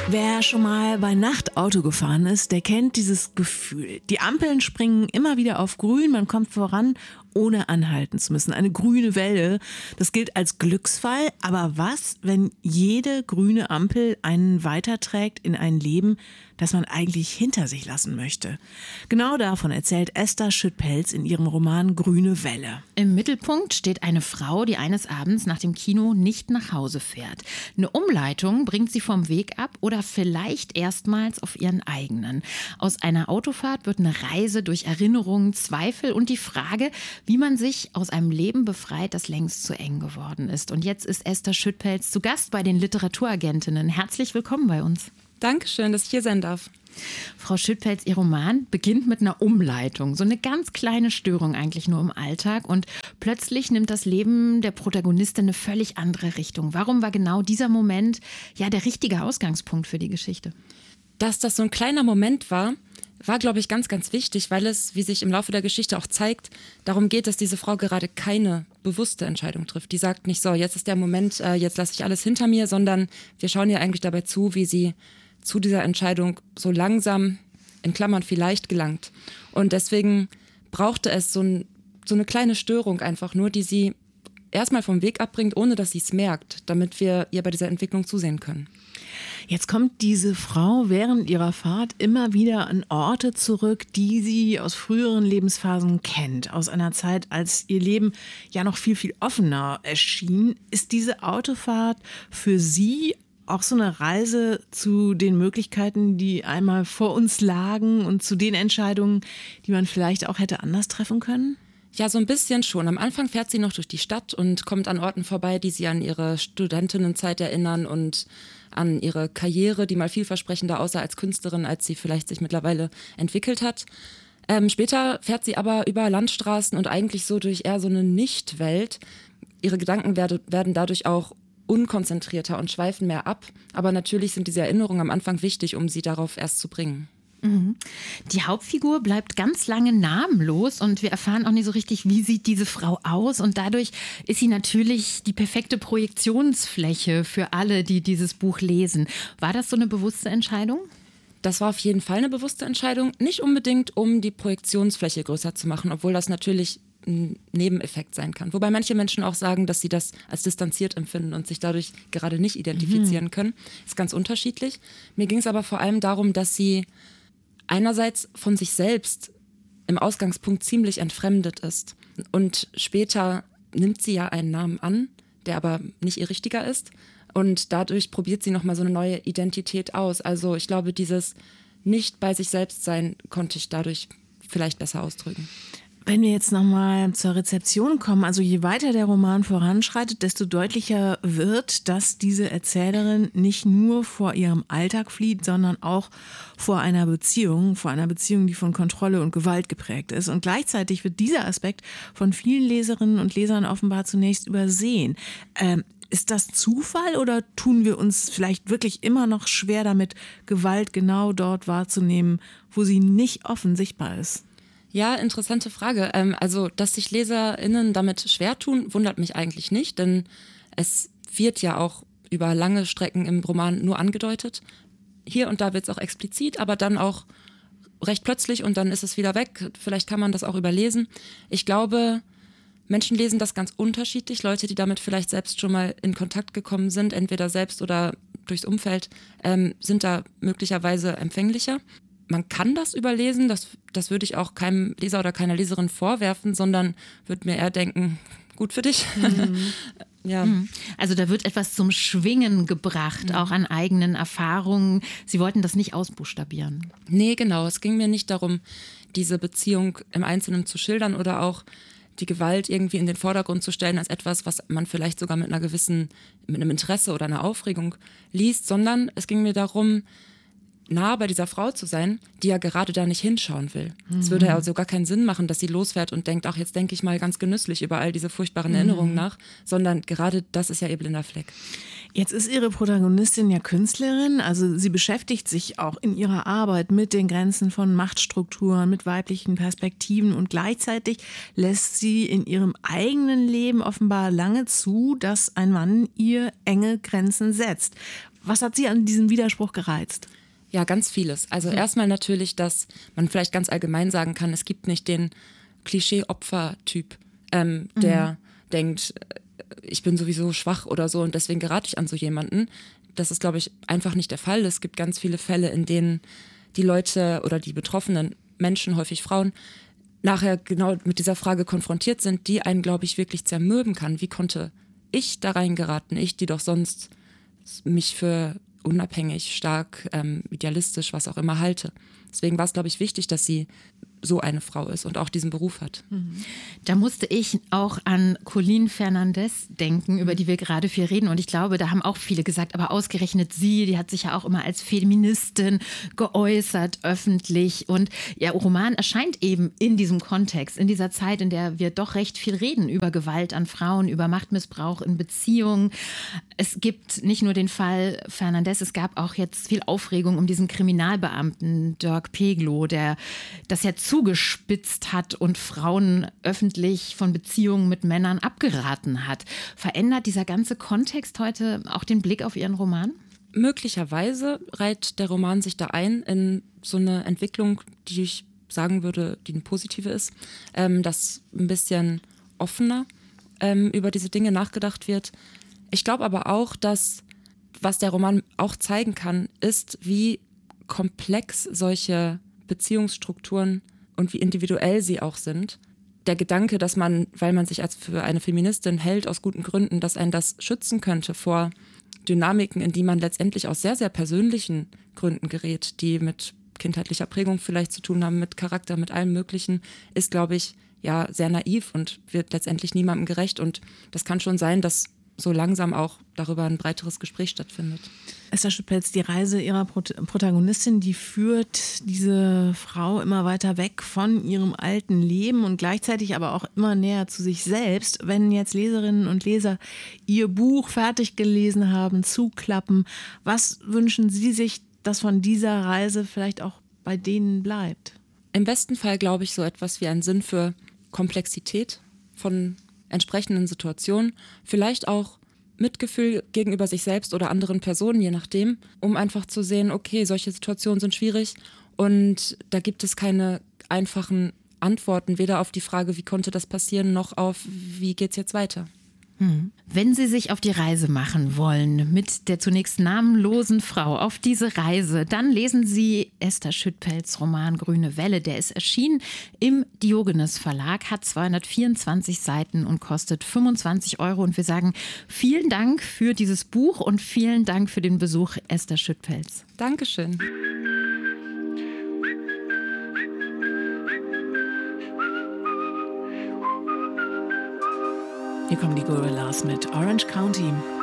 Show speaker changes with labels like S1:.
S1: Wer schon mal bei Nacht Auto gefahren ist, der kennt dieses Gefühl. Die Ampeln springen immer wieder auf grün, man kommt voran, ohne anhalten zu müssen. Eine grüne Welle, das gilt als Glücksfall. Aber was, wenn jede grüne Ampel einen weiterträgt in ein Leben, das man eigentlich hinter sich lassen möchte? Genau davon erzählt Esther Schüttpelz in ihrem Roman Grüne Welle.
S2: Im Mittelpunkt steht eine Frau, die eines Abends nach dem Kino nicht nach Hause fährt. Eine Umleitung bringt sie vom Weg ab oder vielleicht erstmals auf ihren eigenen. Aus einer Autofahrt wird eine Reise durch Erinnerungen, Zweifel und die Frage, wie man sich aus einem Leben befreit, das längst zu eng geworden ist. Und jetzt ist Esther Schüttpelz zu Gast bei den Literaturagentinnen. Herzlich willkommen bei uns.
S3: Dankeschön, dass ich hier sein darf.
S2: Frau Schüttpelz, Ihr Roman beginnt mit einer Umleitung. So eine ganz kleine Störung eigentlich nur im Alltag. Und plötzlich nimmt das Leben der Protagonistin eine völlig andere Richtung. Warum war genau dieser Moment der richtige Ausgangspunkt für die Geschichte?
S3: Dass das so ein kleiner Moment war, glaube ich, ganz, ganz wichtig, weil es, wie sich im Laufe der Geschichte auch zeigt, darum geht, dass diese Frau gerade keine bewusste Entscheidung trifft. Die sagt nicht so, jetzt ist der Moment, jetzt lasse ich alles hinter mir, sondern wir schauen ihr eigentlich dabei zu, wie sie zu dieser Entscheidung so langsam, in Klammern vielleicht, gelangt. Und deswegen brauchte es so eine kleine Störung einfach nur, die sie erstmal vom Weg abbringt, ohne dass sie es merkt, damit wir ihr bei dieser Entwicklung zusehen können.
S1: Jetzt kommt diese Frau während ihrer Fahrt immer wieder an Orte zurück, die sie aus früheren Lebensphasen kennt. Aus einer Zeit, als ihr Leben ja noch viel, viel offener erschien. Ist diese Autofahrt für Sie auch so eine Reise zu den Möglichkeiten, die einmal vor uns lagen und zu den Entscheidungen, die man vielleicht auch hätte anders treffen können?
S3: Ja, so ein bisschen schon. Am Anfang fährt sie noch durch die Stadt und kommt an Orten vorbei, die sie an ihre Studentinnenzeit erinnern und an ihre Karriere, die mal vielversprechender aussah als Künstlerin, als sie vielleicht sich mittlerweile entwickelt hat. Später fährt sie aber über Landstraßen und eigentlich so durch eher so eine Nicht-Welt. Ihre Gedanken werden dadurch auch unkonzentrierter und schweifen mehr ab. Aber natürlich sind diese Erinnerungen am Anfang wichtig, um sie darauf erst zu bringen.
S2: Die Hauptfigur bleibt ganz lange namenlos und wir erfahren auch nicht so richtig, wie sieht diese Frau aus. Und dadurch ist sie natürlich die perfekte Projektionsfläche für alle, die dieses Buch lesen. War das so eine bewusste Entscheidung?
S3: Das war auf jeden Fall eine bewusste Entscheidung. Nicht unbedingt, um die Projektionsfläche größer zu machen, obwohl das natürlich ein Nebeneffekt sein kann. Wobei manche Menschen auch sagen, dass sie das als distanziert empfinden und sich dadurch gerade nicht identifizieren können. Ist ganz unterschiedlich. Mir ging es aber vor allem darum, dass sie einerseits von sich selbst im Ausgangspunkt ziemlich entfremdet ist. Und später nimmt sie ja einen Namen an, der aber nicht ihr richtiger ist. Und dadurch probiert sie nochmal so eine neue Identität aus. Also ich glaube, dieses nicht bei sich selbst sein konnte ich dadurch vielleicht besser ausdrücken.
S1: Wenn wir jetzt nochmal zur Rezeption kommen, also je weiter der Roman voranschreitet, desto deutlicher wird, dass diese Erzählerin nicht nur vor ihrem Alltag flieht, sondern auch vor einer Beziehung, die von Kontrolle und Gewalt geprägt ist. Und gleichzeitig wird dieser Aspekt von vielen Leserinnen und Lesern offenbar zunächst übersehen. Ist das Zufall oder tun wir uns vielleicht wirklich immer noch schwer damit, Gewalt genau dort wahrzunehmen, wo sie nicht offen sichtbar ist?
S3: Ja, interessante Frage. Also, dass sich LeserInnen damit schwer tun, wundert mich eigentlich nicht, denn es wird ja auch über lange Strecken im Roman nur angedeutet. Hier und da wird es auch explizit, aber dann auch recht plötzlich und dann ist es wieder weg. Vielleicht kann man das auch überlesen. Ich glaube, Menschen lesen das ganz unterschiedlich. Leute, die damit vielleicht selbst schon mal in Kontakt gekommen sind, entweder selbst oder durchs Umfeld, sind da möglicherweise empfänglicher. Man kann das überlesen, das würde ich auch keinem Leser oder keiner Leserin vorwerfen, sondern würde mir eher denken, gut für dich. Ja.
S2: Also da wird etwas zum Schwingen gebracht, auch an eigenen Erfahrungen. Sie wollten das nicht ausbuchstabieren.
S3: Nee, genau. Es ging mir nicht darum, diese Beziehung im Einzelnen zu schildern oder auch die Gewalt irgendwie in den Vordergrund zu stellen als etwas, was man vielleicht sogar mit einem Interesse oder einer Aufregung liest, sondern es ging mir darum, nah bei dieser Frau zu sein, die ja gerade da nicht hinschauen will. Es würde ja also gar keinen Sinn machen, dass sie losfährt und denkt, ach, jetzt denke ich mal ganz genüsslich über all diese furchtbaren Erinnerungen nach, sondern gerade das ist ja ihr blinder Fleck.
S1: Jetzt ist Ihre Protagonistin ja Künstlerin, also sie beschäftigt sich auch in ihrer Arbeit mit den Grenzen von Machtstrukturen, mit weiblichen Perspektiven und gleichzeitig lässt sie in ihrem eigenen Leben offenbar lange zu, dass ein Mann ihr enge Grenzen setzt. Was hat Sie an diesem Widerspruch gereizt?
S3: Ja, ganz vieles. Also erstmal natürlich, dass man vielleicht ganz allgemein sagen kann, es gibt nicht den Klischee-Opfer-Typ, der denkt, ich bin sowieso schwach oder so und deswegen gerate ich an so jemanden. Das ist, glaube ich, einfach nicht der Fall. Es gibt ganz viele Fälle, in denen die Leute oder die betroffenen Menschen, häufig Frauen, nachher genau mit dieser Frage konfrontiert sind, die einen, glaube ich, wirklich zermürben kann. Wie konnte ich da reingeraten? Ich, die doch sonst mich für unabhängig, stark, idealistisch, was auch immer halte. Deswegen war es, glaube ich, wichtig, dass sie so eine Frau ist und auch diesen Beruf hat.
S2: Da musste ich auch an Colleen Fernandez denken, über die wir gerade viel reden. Und ich glaube, da haben auch viele gesagt, aber ausgerechnet sie, die hat sich ja auch immer als Feministin geäußert, öffentlich. Und ihr Roman erscheint eben in diesem Kontext, in dieser Zeit, in der wir doch recht viel reden über Gewalt an Frauen, über Machtmissbrauch in Beziehungen. Es gibt nicht nur den Fall Fernandez, es gab auch jetzt viel Aufregung um diesen Kriminalbeamten Dirk Peglow, der das ja zugespitzt hat und Frauen öffentlich von Beziehungen mit Männern abgeraten hat. Verändert dieser ganze Kontext heute auch den Blick auf Ihren Roman?
S3: Möglicherweise reiht der Roman sich da ein in so eine Entwicklung, die ich sagen würde, die eine positive ist, dass ein bisschen offener über diese Dinge nachgedacht wird. Ich glaube aber auch, dass was der Roman auch zeigen kann, ist, wie komplex solche Beziehungsstrukturen und wie individuell sie auch sind. Der Gedanke, dass man, weil man sich als für eine Feministin hält, aus guten Gründen, dass einen das schützen könnte vor Dynamiken, in die man letztendlich aus sehr, sehr persönlichen Gründen gerät, die mit kindheitlicher Prägung vielleicht zu tun haben, mit Charakter, mit allem Möglichen, ist, glaube ich, ja sehr naiv und wird letztendlich niemandem gerecht. Und das kann schon sein, dass so langsam auch darüber ein breiteres Gespräch stattfindet.
S1: Esther Schütt-Pelz, die Reise ihrer Protagonistin, die führt diese Frau immer weiter weg von ihrem alten Leben und gleichzeitig aber auch immer näher zu sich selbst. Wenn jetzt Leserinnen und Leser ihr Buch fertig gelesen haben, zuklappen, was wünschen Sie sich, dass von dieser Reise vielleicht auch bei denen bleibt?
S3: Im besten Fall, glaube ich, so etwas wie ein Sinn für Komplexität von entsprechenden Situationen, vielleicht auch Mitgefühl gegenüber sich selbst oder anderen Personen, je nachdem, um einfach zu sehen, okay, solche Situationen sind schwierig und da gibt es keine einfachen Antworten, weder auf die Frage, wie konnte das passieren, noch auf, wie geht's jetzt weiter.
S2: Wenn Sie sich auf die Reise machen wollen, mit der zunächst namenlosen Frau auf diese Reise, dann lesen Sie Esther Schütt-Pelz Roman Grüne Welle. Der ist erschienen im Diogenes Verlag, hat 224 Seiten und kostet 25 €. Und wir sagen vielen Dank für dieses Buch und vielen Dank für den Besuch, Esther Schütt-Pelz.
S3: Dankeschön.
S1: Hier kommen die Gorillas mit Orange County.